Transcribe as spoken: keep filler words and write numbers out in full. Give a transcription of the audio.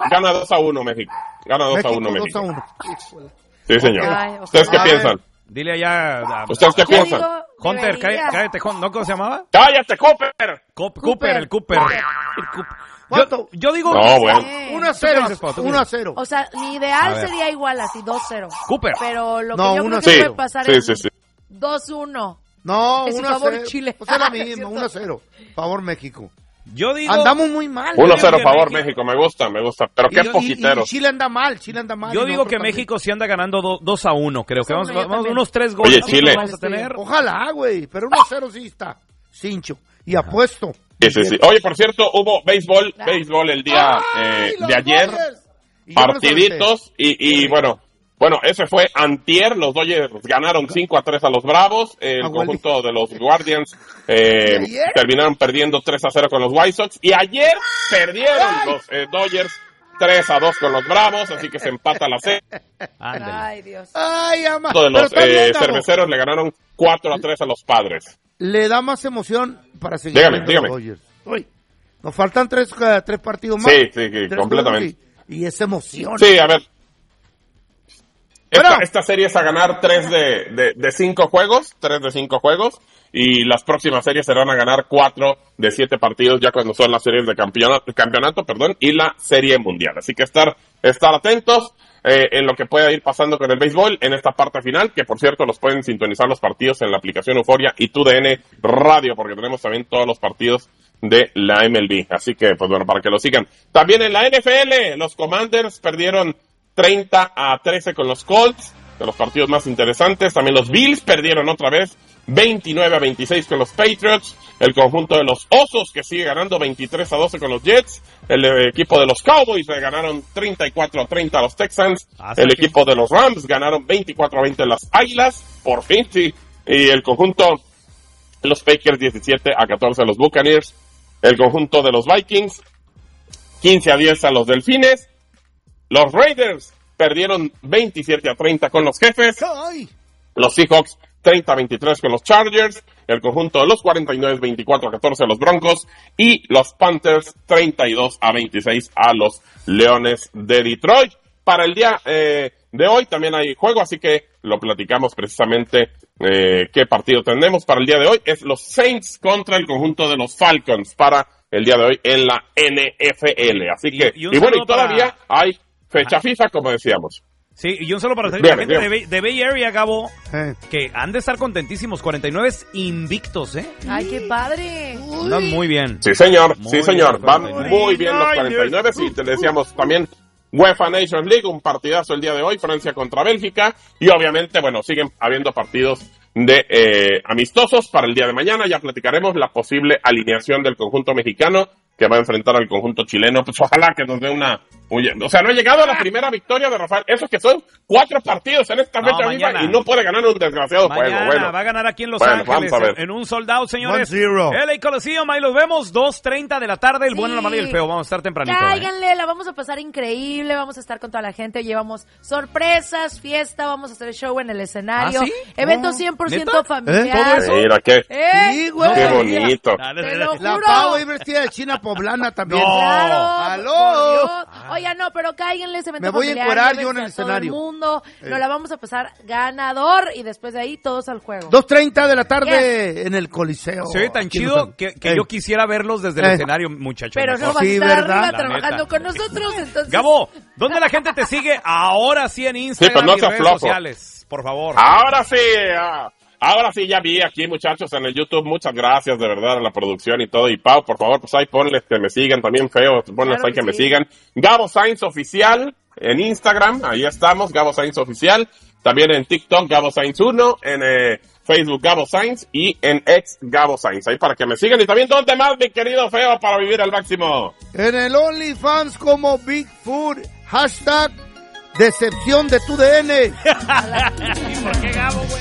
gana dos a uno México. Gana dos a uno México. dos a uno. Sí, señor. Ay, ¿Ustedes qué a piensan? Dile allá. ¿Ustedes qué Yo piensan? digo, Hunter, debería. cá- cállate, Hun- ¿no? ¿Cómo se llamaba? ¡Cállate, Cooper! Cop- Cooper, el Cooper. El Cooper. ¿Cuánto? Yo, yo digo. No, bueno. uno a cero. ¿Tú qué dices, Pau? ¿Tú qué uno a dices? cero. O sea, mi A ideal ver. sería igual, así dos cero. Cooper. Pero lo que No, yo uno creo que Sí, puede pasar sí, es sí, sí. dos uno. No, En su uno a favor, cero. Chile. O sea, lo Ah, es mismo, cierto. uno a cero. Favor México. Yo digo. Andamos muy mal. uno a güey. cero que favor México- México, me gusta, me gusta. Pero Y qué yo- y- poquiteros. Y Chile anda mal, Chile anda mal. Yo y digo nosotros que también. México sí anda ganando dos a uno. Creo que Dos a vamos, uno, yo vamos también. unos tres goles. Oye, Chile. Vamos a tener. Ojalá, güey, pero uno a cero sí está. Cincho. Y apuesto. Sí, sí, sí. Oye, por cierto, hubo béisbol, Ah. béisbol el día ¡Ay, eh, los de ayer. Dodgers! Y yo me los Partiditos y, y bueno, bueno, ese fue antier, los Dodgers ganaron cinco a tres a los Bravos, el Abueli. conjunto de los Guardians eh, ¿Y ayer? terminaron perdiendo tres a cero con los White Sox y ayer perdieron los eh, Dodgers tres a dos con los Bravos, así que se empata la serie. Ándale. Ay, Dios. Ay, ama. De Pero los está bien, eh, Gabo. cerveceros le ganaron cuatro a tres a los Padres. Le da más emoción para seguir Dígame, viendo dígame. los Dodgers. Uy, nos faltan tres, eh, tres partidos más. Sí, sí, sí, Tres completamente. juegos Y, y esa emoción. Sí, a ver. Esta, Bueno. esta serie es a ganar tres de, de, de cinco juegos, tres de cinco juegos, y las próximas series serán a ganar cuatro de siete partidos ya cuando son las series de campeonato, campeonato perdón, y la serie mundial. Así que estar, estar atentos eh, en lo que pueda ir pasando con el béisbol en esta parte final, que por cierto los pueden sintonizar los partidos en la aplicación Euforia y Tu D N Radio, porque tenemos también todos los partidos de la M L B. Así que, pues bueno, para que lo sigan. También en la N F L, los Commanders perdieron treinta a trece con los Colts, de los partidos más interesantes. También los Bills perdieron otra vez veintinueve a veintiséis con los Patriots. El conjunto de los Osos, que sigue ganando veintitrés a doce con los Jets. El eh, equipo de los Cowboys le ganaron treinta y cuatro a treinta a los Texans. Ah, El sí que- equipo de los Rams ganaron veinticuatro a veinte a las Águilas, por fin, sí. Y el conjunto de los Packers diecisiete a catorce a los Buccaneers. El conjunto de los Vikings quince a diez a los Delfines. Los Raiders perdieron veintisiete a treinta con los Jefes. Ay. Los Seahawks treinta a veintitrés con los Chargers. El conjunto de los cuarenta y nueve veinticuatro a catorce a los Broncos. Y los Panthers treinta y dos a veintiséis a los Leones de Detroit. Para el día eh, de hoy también hay juego, así que lo platicamos precisamente eh, qué partido tenemos para el día de hoy. Es los Saints contra el conjunto de los Falcons para el día de hoy en la N F L. Así que, Y- y, y un bueno, y saludo para- todavía hay fecha FIFA, como decíamos. Sí, y un solo para la Dígame, gente de dígame. Bay, de Bay Area, Gabo, Eh. que han de estar contentísimos. cuarenta y nueve invictos, ¿eh? Ay, qué padre. Andan muy bien. Sí, señor, Muy sí, señor. bien, Van cuarenta y nueve. muy bien los cuarenta y nueve. Y te decíamos también UEFA Nations League, un partidazo el día de hoy, Francia contra Bélgica. Y obviamente, bueno, siguen habiendo partidos de eh, amistosos para el día de mañana. Ya platicaremos la posible alineación del conjunto mexicano que va a enfrentar al conjunto chileno. Pues ojalá que nos dé una... O sea, no ha llegado a la primera victoria de Rafael. Eso que son cuatro partidos en esta No, fecha mañana. FIFA y no puede ganar un desgraciado Mañana juego. Bueno, va a ganar aquí en Los Bueno, Ángeles vamos a ver. en, en un soldado, señores. one zero. L A Coliseum, ahí los vemos, dos treinta de la tarde, el bueno, la mala y el feo. Vamos a estar tempranito. ¿eh? Cáiganle, la vamos a pasar increíble, vamos a estar con toda la gente, llevamos sorpresas, fiesta, vamos a hacer show en el escenario, ¿Ah, sí? evento Oh, cien por ciento ¿neta? familiar. ¿Eh? ¿Todo eso? mira qué, ¿Eh? Sí, güey. No qué sabía. bonito. Dale, Te dale, lo dale. La juro. Pau ahí vestida de china poblana también. No. Claro, ¡Aló! por Dios. Oiga, no, pero cáiganle ese evento Me voy a familiar, encuerar llévense yo en el a todo escenario. el mundo, Eh. nos la vamos a pasar ganador y después de ahí todos al juego. dos treinta de la tarde en el Coliseo. Se ve tan Aquí chido nos- que, que Eh. yo quisiera verlos desde el Eh. escenario, muchachos. Pero no mejor. vas Sí, a estar ¿verdad? arriba La trabajando neta. con nosotros, entonces... Gabo, ¿dónde la gente te sigue? Ahora sí en Instagram pero no y seas redes flojo. sociales, por favor. Ahora sí, ah, ahora sí ya vi aquí, muchachos, en el YouTube. Muchas gracias, de verdad, a la producción y todo. Y Pau, por favor, pues ahí ponles que me sigan. También Feo, ponles Claro ahí que, que me sí. sigan. Gabo Sainz Oficial en Instagram, ahí estamos, Gabo Sainz Oficial. También en TikTok, Gabo Sainz uno, en eh, Facebook, Gabo Sainz, y en X, Gabo Sainz. Ahí para que me sigan. Y también, ¿dónde más, mi querido Feo, para vivir al máximo? En el OnlyFans como Bigfoot. Hashtag decepción de tu D N. ¿Por qué Gabo, güey?